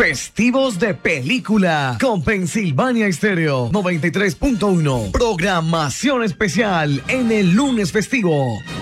festivos de película con Pensilvania Estéreo 93.1. Programación especial en el lunes festivo.